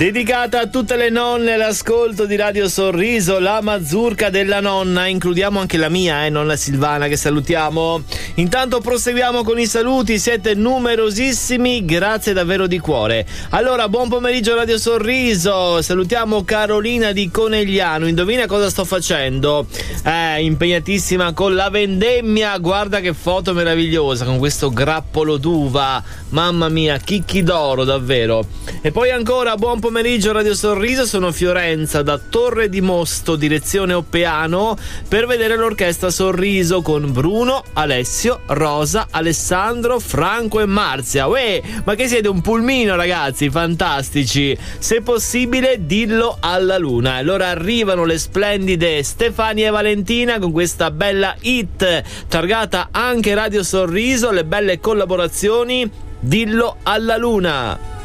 Dedicata a tutte le nonne all'ascolto di Radio Sorriso, la mazurka della nonna. Includiamo anche la mia, nonna Silvana, che salutiamo. Intanto proseguiamo con i saluti, siete numerosissimi, grazie davvero di cuore. Allora, buon pomeriggio Radio Sorriso, salutiamo Carolina di Conegliano. Indovina cosa sto facendo? Impegnatissima con la vendemmia, guarda che foto meravigliosa con questo grappolo d'uva, mamma mia, chicchi d'oro davvero. E poi ancora buon pomeriggio Radio Sorriso, sono Fiorenza da Torre di Mosto, direzione Oppeano, per vedere l'orchestra Sorriso con Bruno, Alessio, Rosa, Alessandro, Franco e Marzia. Uè, ma che siete un pulmino ragazzi, fantastici. Se possibile dillo alla luna. Allora arrivano le splendide Stefania e Valentina con questa bella hit targata anche Radio Sorriso, le belle collaborazioni, dillo alla luna.